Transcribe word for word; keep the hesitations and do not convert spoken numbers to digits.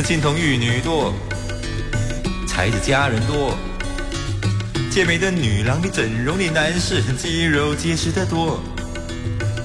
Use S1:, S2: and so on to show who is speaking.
S1: 金童玉女多，才子佳人多，健美的女郎比整容的男士肌肉结实的多。